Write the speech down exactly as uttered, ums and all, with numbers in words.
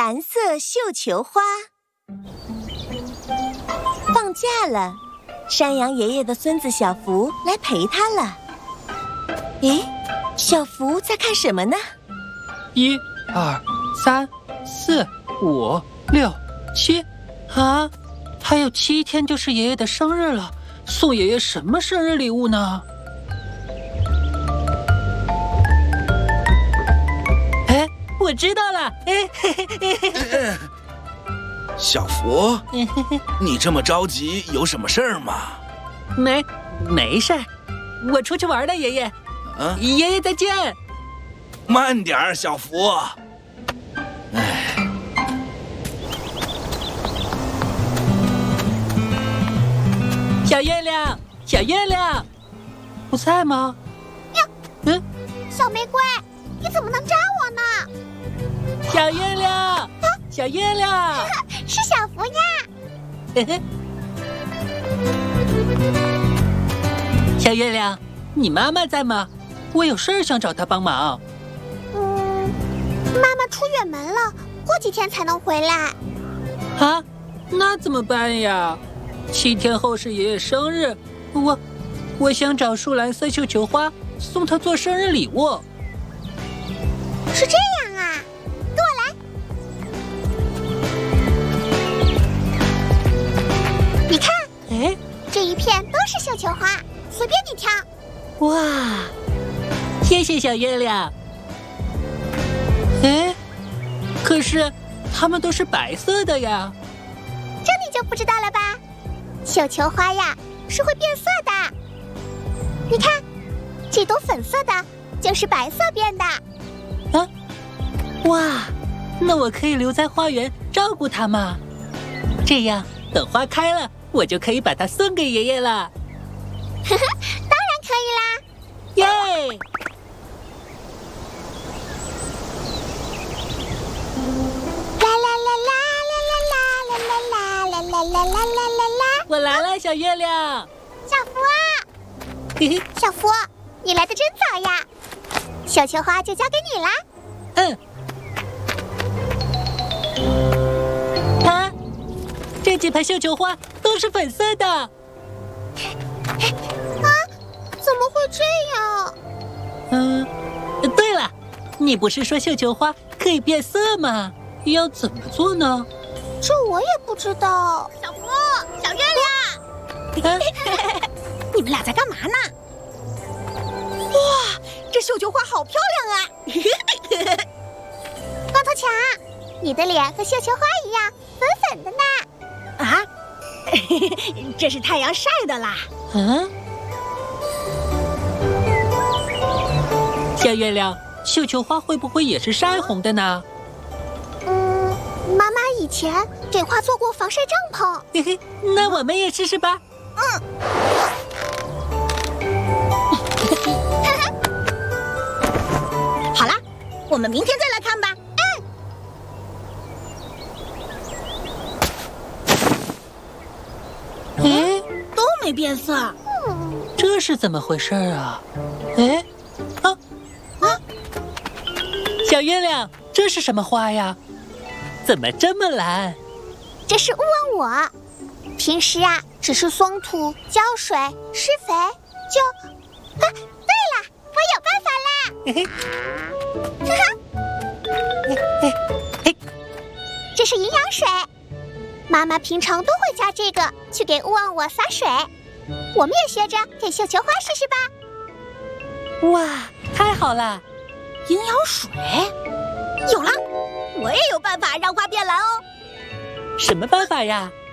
蓝色绣球花。放假了，山羊爷爷的孙子小福来陪他了。诶，小福在看什么呢？ 一、二、三、四、五、六、七，啊，还有七天就是爷爷的生日了，送爷爷什么生日礼物呢？哎，我知道了，哎嘿嘿嘿嘿嘿。 小福，你这么着急，有什么事儿吗？ 没，没事儿，我出去玩了，爷爷。 啊， 爷爷再见。 慢点儿，小福。哎， 小月亮，小月亮，不在吗？ 呀， 嗯， 小玫瑰，你怎么能扎我呢？ 小月亮，啊、小月亮， 是小福呀。 嘿嘿。小月亮，你妈妈在吗？我有事儿想找她帮忙。 嗯，妈妈出远门了，过几天才能回来。 啊，那怎么办呀？七天后是爷爷生日，我我想找束蓝色绣球花送他做生日礼物。 是这样啊，跟我来。你看， 哎， 这一片都是绣球花，随便你挑。 哇，谢谢小月亮。哎，可是它们都是白色的呀。 这你就不知道了吧？绣球花呀是会变色的。你看，这朵粉色的就是白色变的。 啊，哇，那我可以留在花园照顾它吗？这样等花开了，我就可以把它送给爷爷了。 呵呵，当然可以啦！ 耶！ 啦啦啦啦啦啦啦啦啦啦啦啦啦啦！ 我来了，小月亮。 小福啊， 嘿嘿， 小福，你来的真早呀！绣球花就交给你啦。 嗯。啊，这几盆绣球花都是粉色的。啊， 怎么会这样？ 嗯，对了，你不是说绣球花可以变色吗？要怎么做呢？ 这我也不知道。小福，小月亮，你们俩在干嘛呢？哇，这绣球花好漂亮啊！光头强，你的脸和绣球花一样粉粉的呢。啊，这是太阳晒的啦。 嗯。小月亮，绣球花会不会也是晒红的呢？ 嗯，妈妈以前给花做过防晒帐篷。 嘿嘿，那我们也试试吧。 嗯。好啦，我们明天再来看吧。 嗯。哎， 都没变色。 嗯，这是怎么回事啊？哎，啊啊！小月亮，这是什么花呀？怎么这么蓝？ 这是勿忘我。平时啊，只是松土、浇水、施肥，就……啊，对了，我有办法啦！ 嘿嘿， 哈哈， 嘿嘿嘿， 这是营养水。妈妈平常都会加这个去给勿忘我洒水。我们也学着给绣球花试试吧。 哇，太好了！ 营养水有了，我也有办法让花变蓝哦。 什么办法呀？